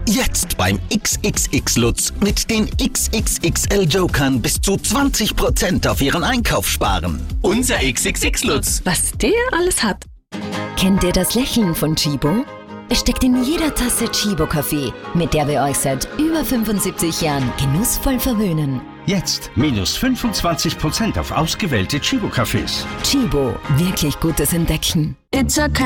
Jetzt beim XXX-Lutz mit den XXXL-Jokern bis zu 20% auf Ihren Einkauf sparen. Unser XXX-Lutz. Was der alles hat. Kennt ihr das Lächeln von Chibo? Es steckt in jeder Tasse Chibo-Kaffee, mit der wir euch seit über 75 Jahren genussvoll verwöhnen. Jetzt minus 25% auf ausgewählte Chibo-Cafés. Chibo, wirklich gutes Entdecken. It's okay.